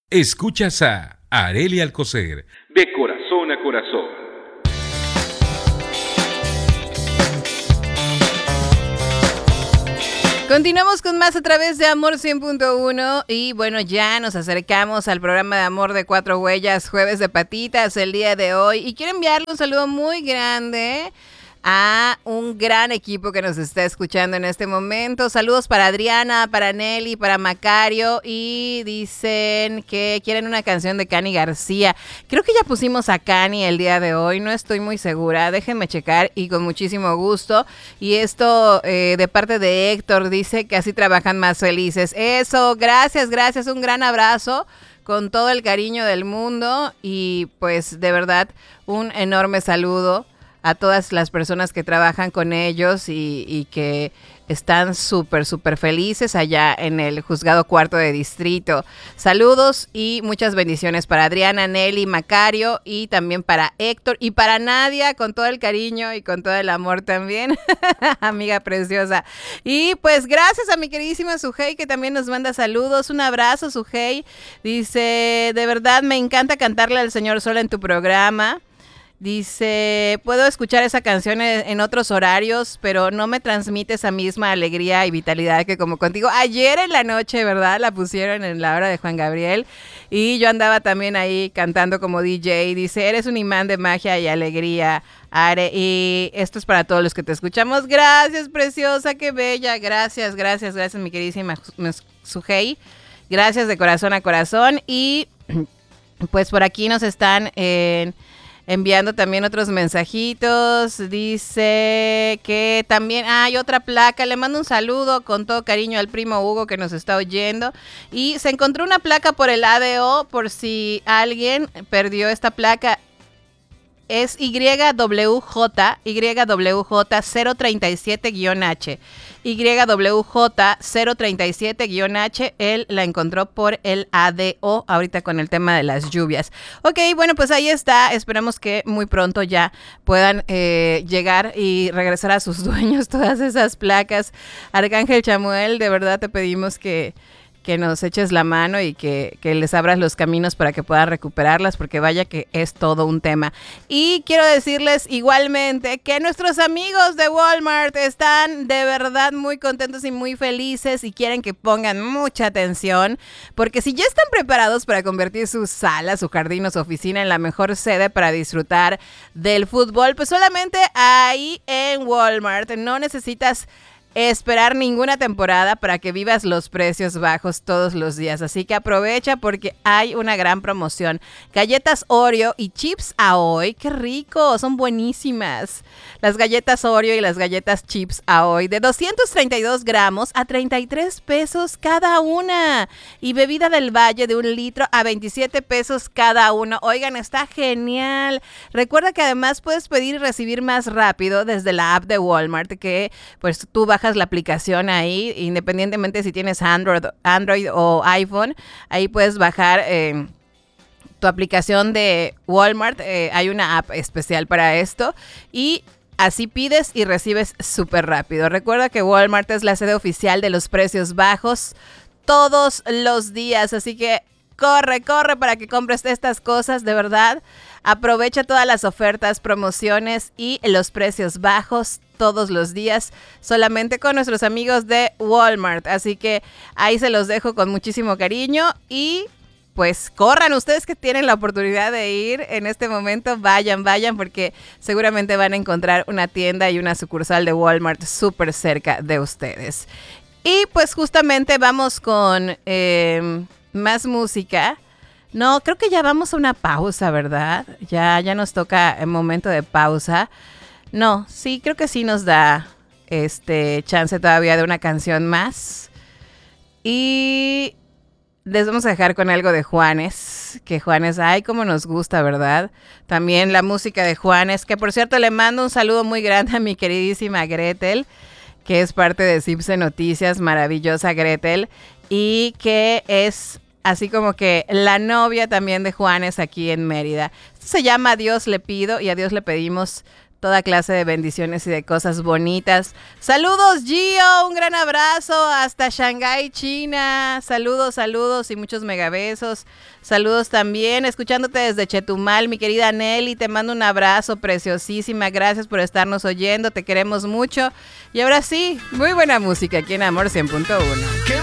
Escuchas a Arely Alcocer. De corazón a corazón. Continuamos con más a través de Amor 100.1 y bueno, ya nos acercamos al programa de Amor de Cuatro Huellas, Jueves de Patitas, el día de hoy. Y quiero enviarle un saludo muy grande a un gran equipo que nos está escuchando en este momento. Saludos para Adriana, para Nelly, para Macario, y dicen que quieren una canción de Cani García. Creo que ya pusimos a Cani el día de hoy, no estoy muy segura, déjenme checar y con muchísimo gusto. Y esto de parte de Héctor, dice que así trabajan más felices. Eso, gracias, un gran abrazo con todo el cariño del mundo y pues de verdad un enorme saludo a todas las personas que trabajan con ellos y que están súper felices allá en el Juzgado Cuarto de Distrito. Saludos y muchas bendiciones para Adriana, Nelly, Macario y también para Héctor y para Nadia, con todo el cariño y con todo el amor también, amiga preciosa. Y pues gracias a mi queridísima Sujei, que también nos manda saludos. Un abrazo, Sujei. Dice, de verdad me encanta cantarle al Señor Sol en tu programa. Dice, puedo escuchar esa canción en otros horarios, pero no me transmite esa misma alegría y vitalidad que como contigo. Ayer en la noche, ¿verdad? La pusieron en la hora de Juan Gabriel y yo andaba también ahí cantando como DJ. Dice, eres un imán de magia y alegría, Are. Y esto es para todos los que te escuchamos. Gracias, preciosa, qué bella. Gracias, mi queridísima Sujei. Gracias de corazón a corazón. Y pues por aquí nos están enviando también otros mensajitos. Dice que también hay otra placa. Le mando un saludo con todo cariño al primo Hugo que nos está oyendo. Y se encontró una placa por el ADO, por si alguien perdió esta placa. Es YWJ 037-H. YWJ 037-H. Él la encontró por el ADO ahorita con el tema de las lluvias. Ok, bueno, pues ahí está. Esperamos que muy pronto ya puedan llegar y regresar a sus dueños todas esas placas. Arcángel Chamuel, de verdad te pedimos que nos eches la mano y que les abras los caminos para que puedan recuperarlas, porque vaya que es todo un tema. Y quiero decirles igualmente que nuestros amigos de Walmart están de verdad muy contentos y muy felices y quieren que pongan mucha atención, porque si ya están preparados para convertir su sala, su jardín o su oficina en la mejor sede para disfrutar del fútbol, pues solamente ahí en Walmart no necesitas esperar ninguna temporada para que vivas los precios bajos todos los días. Así que aprovecha porque hay una gran promoción. Galletas Oreo y Chips Ahoy. ¡Qué rico! Son buenísimas. Las galletas Oreo y las galletas Chips Ahoy de 232 gramos a 33 pesos cada una. Y bebida del Valle de 1 litro a 27 pesos cada uno. Oigan, está genial. Recuerda que además puedes pedir y recibir más rápido desde la app de Walmart, que pues tú bajas la aplicación ahí, independientemente si tienes Android o iPhone, ahí puedes bajar tu aplicación de Walmart. Hay una app especial para esto y así pides y recibes súper rápido. Recuerda que Walmart es la sede oficial de los precios bajos todos los días, así que corre para que compres estas cosas, de verdad. Aprovecha todas las ofertas, promociones y los precios bajos todos los días solamente con nuestros amigos de Walmart. Así que ahí se los dejo con muchísimo cariño y pues corran ustedes que tienen la oportunidad de ir en este momento. Vayan porque seguramente van a encontrar una tienda y una sucursal de Walmart súper cerca de ustedes. Y pues justamente vamos con más música. No, creo que ya vamos a una pausa, ¿verdad? Ya nos toca el momento de pausa. No, sí, creo que sí nos da chance todavía de una canción más. Y les vamos a dejar con algo de Juanes, que Juanes, ay, cómo nos gusta, ¿verdad? También la música de Juanes, que por cierto le mando un saludo muy grande a mi queridísima Gretel, que es parte de Cipse Noticias, maravillosa Gretel, y que es así como que la novia también de Juanes aquí en Mérida. Esto se llama A Dios le pido y a Dios le pedimos toda clase de bendiciones y de cosas bonitas. Saludos, Gio, un gran abrazo hasta Shanghái, China. Saludos, saludos y muchos megabesos. Saludos también, escuchándote desde Chetumal, mi querida Nelly, te mando un abrazo preciosísima, gracias por estarnos oyendo, te queremos mucho. Y ahora sí, muy buena música aquí en Amor 100.1.